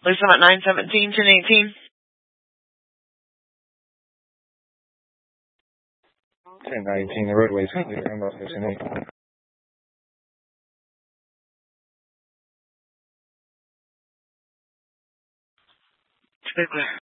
Lisa at 917, 1018. 1019, the roadway is currently around about 10:08. It's clear.